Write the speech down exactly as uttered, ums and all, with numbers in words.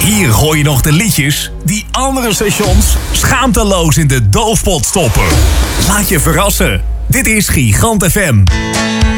Hier hoor je nog de liedjes die andere stations schaamteloos in de doofpot stoppen. Laat je verrassen. Dit is Gigant F M.